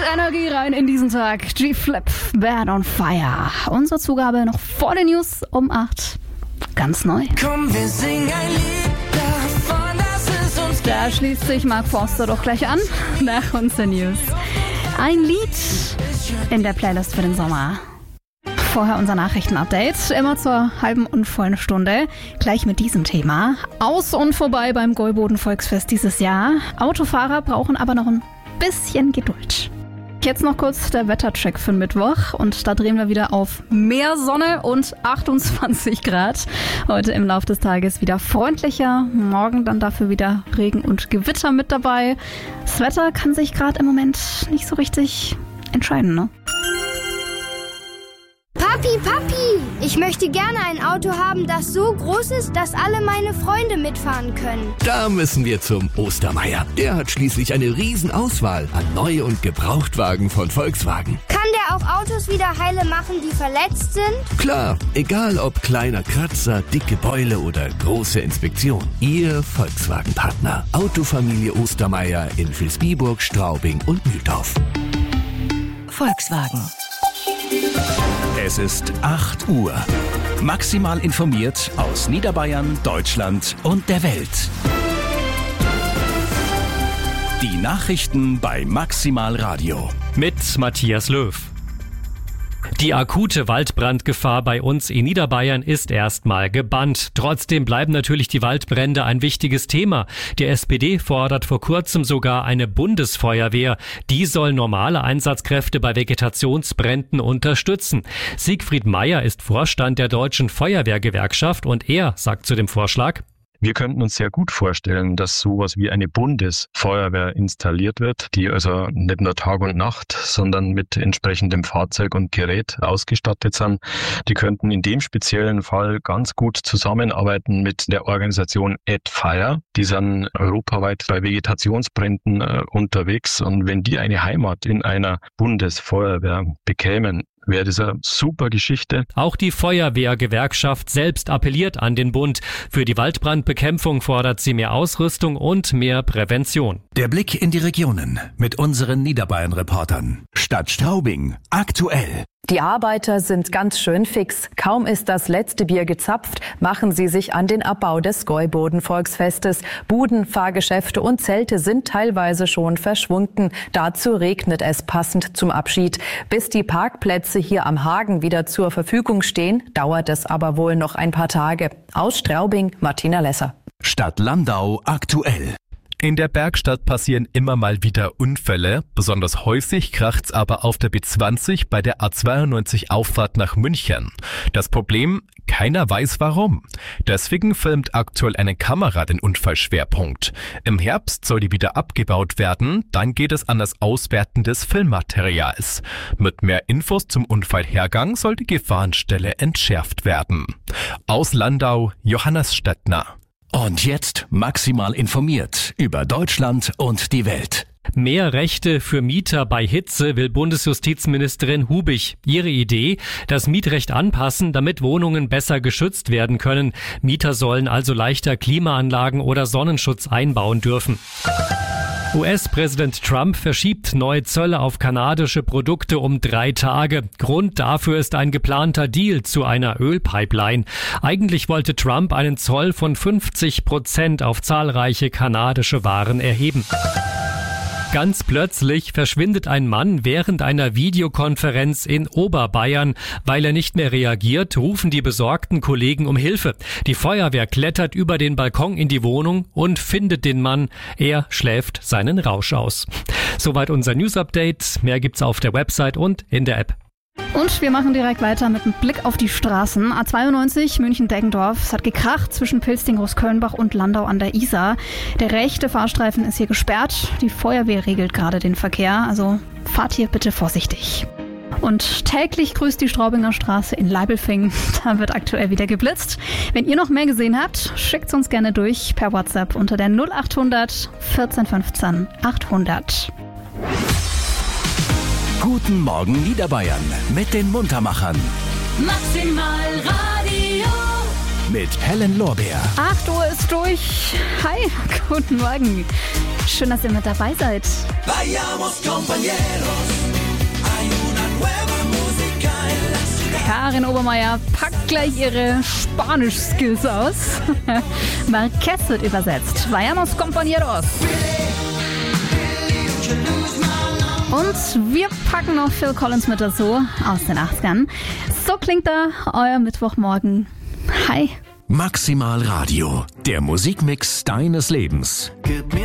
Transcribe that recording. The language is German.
Energie rein in diesen Tag. G-Flip, Bad on Fire. Unsere Zugabe noch vor den News um 8. Ganz neu. Komm, wir singen ein Lied davon, dass es uns Da schließt sich Mark Forster doch gleich an, nach unseren News. Ein Lied in der Playlist für den Sommer. Vorher unser Nachrichtenupdate, immer zur halben und vollen Stunde. Gleich mit diesem Thema. Aus und vorbei beim Gäuboden Volksfest dieses Jahr. Autofahrer brauchen aber noch ein bisschen Geduld. Jetzt noch kurz der Wettercheck für Mittwoch und da drehen wir wieder auf mehr Sonne und 28 Grad. Heute im Laufe des Tages wieder freundlicher, morgen dann dafür wieder Regen und Gewitter mit dabei. Das Wetter kann sich gerade im Moment nicht so richtig entscheiden, ne? Papi, ich möchte gerne ein Auto haben, das so groß ist, dass alle meine Freunde mitfahren können. Da müssen wir zum Ostermeier. Der hat schließlich eine Riesenauswahl an Neu- und Gebrauchtwagen von Volkswagen. Kann der auch Autos wieder heile machen, die verletzt sind? Klar, egal ob kleiner Kratzer, dicke Beule oder große Inspektion. Ihr Volkswagen-Partner. Autofamilie Ostermeier in Vilsbiburg, Straubing und Mühldorf. Volkswagen. Es ist 8 Uhr. Maximal informiert aus Niederbayern, Deutschland und der Welt. Die Nachrichten bei Maximal Radio. Mit Matthias Löw. Die akute Waldbrandgefahr bei uns in Niederbayern ist erstmal gebannt. Trotzdem bleiben natürlich die Waldbrände ein wichtiges Thema. Die SPD fordert vor kurzem sogar eine Bundesfeuerwehr. Die soll normale Einsatzkräfte bei Vegetationsbränden unterstützen. Siegfried Meyer ist Vorstand der Deutschen Feuerwehrgewerkschaft und er sagt zu dem Vorschlag: Wir könnten uns sehr gut vorstellen, dass sowas wie eine Bundesfeuerwehr installiert wird, die also nicht nur Tag und Nacht, sondern mit entsprechendem Fahrzeug und Gerät ausgestattet sind. Die könnten in dem speziellen Fall ganz gut zusammenarbeiten mit der Organisation AdFire. Die sind europaweit bei Vegetationsbränden unterwegs und wenn die eine Heimat in einer Bundesfeuerwehr bekämen, wäre das eine super Geschichte. Auch die Feuerwehrgewerkschaft selbst appelliert an den Bund. Für die Waldbrandbekämpfung fordert sie mehr Ausrüstung und mehr Prävention. Der Blick in die Regionen mit unseren Niederbayern-Reportern. Stadt Straubing, aktuell. Die Arbeiter sind ganz schön fix. Kaum ist das letzte Bier gezapft, machen sie sich an den Abbau des Gäuboden-Volksfestes. Buden, Fahrgeschäfte und Zelte sind teilweise schon verschwunden. Dazu regnet es passend zum Abschied. Bis die Parkplätze hier am Hagen wieder zur Verfügung stehen, dauert es aber wohl noch ein paar Tage. Aus Straubing, Martina Lesser. Stadt Landau, aktuell. In der Bergstadt passieren immer mal wieder Unfälle. Besonders häufig kracht's aber auf der B20 bei der A92 Auffahrt nach München. Das Problem? Keiner weiß warum. Deswegen filmt aktuell eine Kamera den Unfallschwerpunkt. Im Herbst soll die wieder abgebaut werden. Dann geht es an das Auswerten des Filmmaterials. Mit mehr Infos zum Unfallhergang soll die Gefahrenstelle entschärft werden. Aus Landau, Johannes Stettner. Und jetzt maximal informiert über Deutschland und die Welt. Mehr Rechte für Mieter bei Hitze will Bundesjustizministerin Hubig. Ihre Idee: das Mietrecht anpassen, damit Wohnungen besser geschützt werden können. Mieter sollen also leichter Klimaanlagen oder Sonnenschutz einbauen dürfen. US-Präsident Trump verschiebt neue Zölle auf kanadische Produkte um 3 Tage. Grund dafür ist ein geplanter Deal zu einer Ölpipeline. Eigentlich wollte Trump einen Zoll von 50% auf zahlreiche kanadische Waren erheben. Ganz plötzlich verschwindet ein Mann während einer Videokonferenz in Oberbayern. Weil er nicht mehr reagiert, rufen die besorgten Kollegen um Hilfe. Die Feuerwehr klettert über den Balkon in die Wohnung und findet den Mann. Er schläft seinen Rausch aus. Soweit unser News-Update. Mehr gibt's auf der Website und in der App. Und wir machen direkt weiter mit einem Blick auf die Straßen. A92 München-Deggendorf. Es hat gekracht zwischen Pilsting-Großkölnbach und Landau an der Isar. Der rechte Fahrstreifen ist hier gesperrt. Die Feuerwehr regelt gerade den Verkehr. Also fahrt hier bitte vorsichtig. Und täglich grüßt die Straubinger Straße in Leibelfingen. Da wird aktuell wieder geblitzt. Wenn ihr noch mehr gesehen habt, schickt's uns gerne durch per WhatsApp unter der 0800 14 15 800. Guten Morgen Niederbayern mit den Muntermachern. Maximal Radio. Mit Helen Lorbeer. 8 Uhr ist durch. Hi, guten Morgen. Schön, dass ihr mit dabei seid. Vayamos, compañeros. Karin Obermeier packt gleich ihre Spanisch-Skills aus. Marquez wird übersetzt. Vayamos compañeros. Und wir packen noch Phil Collins mit dazu aus den 80ern. So klingt da euer Mittwochmorgen. Hi. Maximal Radio, der Musikmix deines Lebens.